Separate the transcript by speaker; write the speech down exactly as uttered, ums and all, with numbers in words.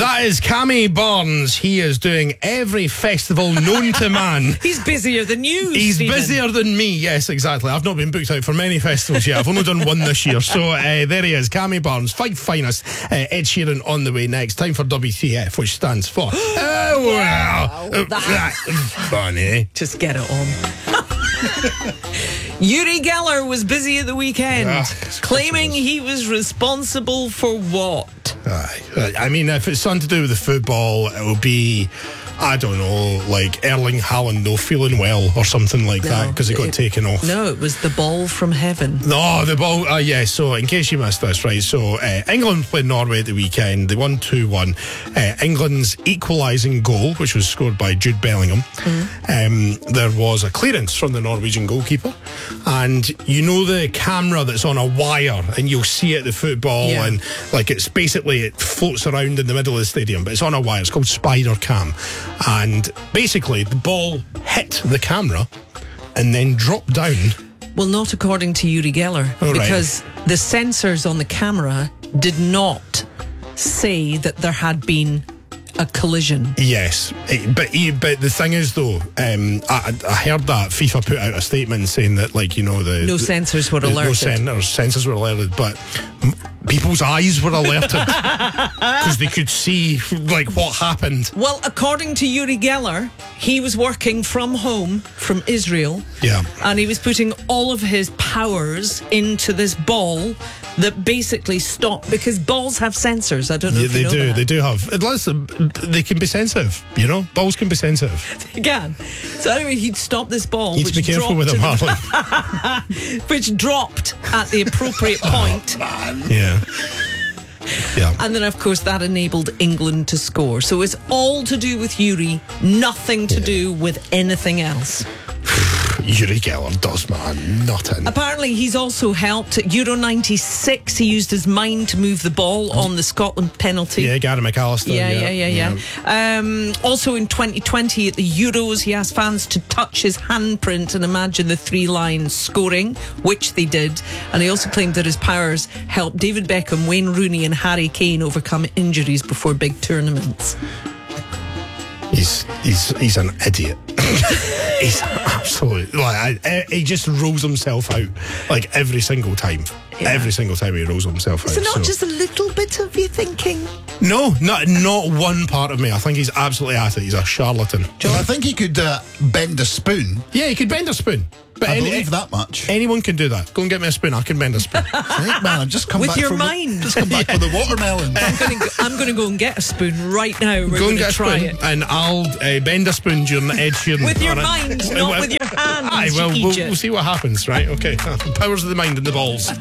Speaker 1: That is Cammy Barnes. He is doing every festival known to man.
Speaker 2: He's busier than you,
Speaker 1: He's
Speaker 2: Stephen.
Speaker 1: busier than me, yes, exactly. I've not been booked out for many festivals yet. I've only done one this year. So uh, there he is, Cammy Barnes, Five Finest. Uh, Ed Sheeran on the way next. Time for W T F, which stands for... Oh, wow.
Speaker 2: Wow, that-
Speaker 1: Funny.
Speaker 2: Just get it on. Uri Geller was busy at the weekend,
Speaker 1: Ah,
Speaker 2: claiming he was responsible for what?
Speaker 1: Aye. I mean, if it's something to do with the football, it'll be, I don't know, like Erling Haaland no feeling well or something like that because he got
Speaker 2: it-
Speaker 1: taken off.
Speaker 2: No, it was the ball from heaven.
Speaker 1: No, the ball, uh, yeah, so in case you missed this, right, so uh, England played Norway at the weekend, they won two one. Uh, England's equalising goal, which was scored by Jude Bellingham, mm. um, there was a clearance from the Norwegian goalkeeper, and you know the camera that's on a wire, and you'll see it, the football,
Speaker 2: Yeah.
Speaker 1: and like it's basically, it floats around in the middle of the stadium, but it's on a wire, it's called Spider Cam, and basically the ball hit the camera and then dropped down.
Speaker 2: Well, not according to Uri Geller,
Speaker 1: Oh, right.
Speaker 2: because the sensors on the camera did not say that there had been a collision.
Speaker 1: Yes, eh, but he, but the thing is though, um, I, I heard that FIFA put out a statement saying that, like, you know, the
Speaker 2: No
Speaker 1: the,
Speaker 2: sensors were
Speaker 1: the-
Speaker 2: alerted.
Speaker 1: No sensors, sensors were alerted, but m- people's eyes were alerted because they could see like what happened.
Speaker 2: Well, according to Uri Geller, he was working from home from Israel.
Speaker 1: Yeah.
Speaker 2: And he was putting all of his powers into this ball that basically stopped, because balls have sensors. I don't know
Speaker 1: Yeah,
Speaker 2: if
Speaker 1: they
Speaker 2: you know
Speaker 1: do.
Speaker 2: that.
Speaker 1: They do have. Listen, they can be sensitive. You know, balls can be sensitive.
Speaker 2: They can. So anyway, he'd stopped this ball,
Speaker 1: You need
Speaker 2: which
Speaker 1: to be careful
Speaker 2: dropped
Speaker 1: with them,
Speaker 2: to the-
Speaker 1: Harley.
Speaker 2: which dropped at the appropriate point.
Speaker 1: Yeah. Yeah.
Speaker 2: And then, of course, that enabled England to score. So it's all to do with Uri, nothing to do with anything else.
Speaker 1: Uri Geller does, man. Nothing.
Speaker 2: Apparently, he's also helped at Euro ninety-six. He used his mind to move the ball on the Scotland penalty.
Speaker 1: Yeah, Gary McAllister.
Speaker 2: Yeah, yeah, yeah, yeah. yeah. Um, also in twenty twenty at the Euros, he asked fans to touch his handprint and imagine the three lines scoring, which they did. And he also claimed that his powers helped David Beckham, Wayne Rooney and Harry Kane overcome injuries before big tournaments.
Speaker 1: He's he's he's an idiot. He's absolute. Like I, he just rolls himself out like every single time.
Speaker 2: Yeah.
Speaker 1: Every single time he rolls himself
Speaker 2: Is
Speaker 1: out.
Speaker 2: it not
Speaker 1: so-
Speaker 2: just a little bit of you thinking?
Speaker 1: No, not not one part of me. I think he's absolutely at it. He's a charlatan.
Speaker 3: John, I think he could uh, bend a spoon.
Speaker 1: Yeah, he could bend a spoon. But
Speaker 3: I
Speaker 1: any-
Speaker 3: believe that much.
Speaker 1: Anyone can do that. Go and get me a spoon. I can bend a spoon.
Speaker 3: See, man, I've just come
Speaker 2: With
Speaker 3: back
Speaker 2: your
Speaker 3: from
Speaker 2: mind.
Speaker 3: Just come back with the watermelon.
Speaker 2: I'm going to I'm going to go and get a spoon right now. We're
Speaker 1: Go
Speaker 2: going
Speaker 1: and
Speaker 2: to
Speaker 1: get a
Speaker 2: try
Speaker 1: spoon,
Speaker 2: it.
Speaker 1: and I'll uh, bend a spoon during Ed Sheeran.
Speaker 2: With your
Speaker 1: All
Speaker 2: mind, not with your hands,
Speaker 1: Aye, well,
Speaker 2: you
Speaker 1: we'll,
Speaker 2: idiot.
Speaker 1: we'll see what happens, right? Okay. Powers of the mind and the balls.